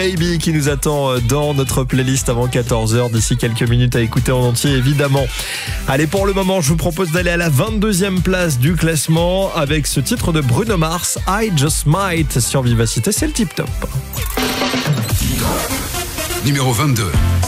Baby qui nous attend dans notre playlist avant 14h, d'ici quelques minutes à écouter en entier évidemment. Allez, pour le moment je vous propose d'aller à la 22e place du classement avec ce titre de Bruno Mars, I Just Might sur Vivacité, c'est le tip top. Numéro 22.